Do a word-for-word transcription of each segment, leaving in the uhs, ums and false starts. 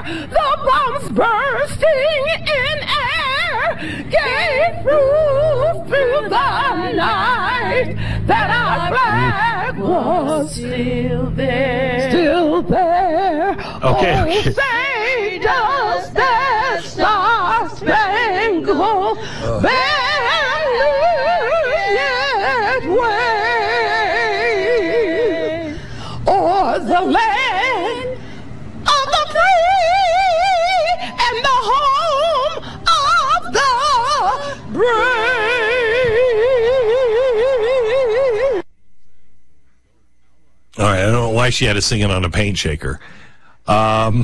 the bombs bursting in air gave proof through the night that our flag was still there. Still there. Okay. Oh, say does that star-spangled banner yet wave o'er the land of the free and the home of the brave. All right, I don't know why she had to sing it on a paint shaker. Um,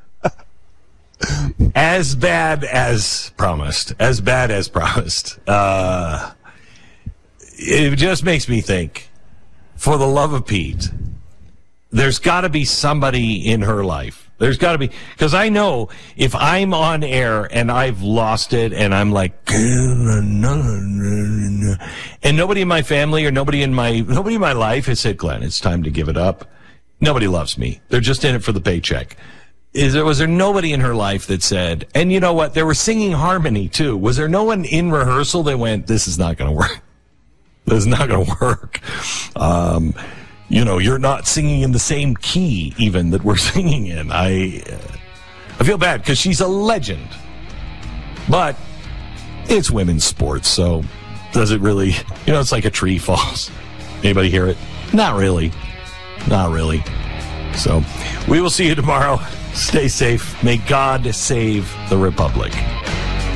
as bad as promised. As bad as promised. Uh, it just makes me think, for the love of Pete, there's got to be somebody in her life. There's got to be, because I know if I'm on air and I've lost it and I'm like, and nobody in my family or nobody in my nobody in my life has said, Glenn, it's time to give it up. Nobody loves me. They're just in it for the paycheck. Is there, was there nobody in her life that said, and you know what? They were singing harmony too. Was there no one in rehearsal that went, this is not going to work? This is not going to work. Um, You know, you're not singing in the same key even that we're singing in. I uh, I feel bad because she's a legend. But it's women's sports, so does it really, you know, it's like a tree falls. Anybody hear it? Not really. Not really. So we will see you tomorrow. Stay safe. May God save the Republic.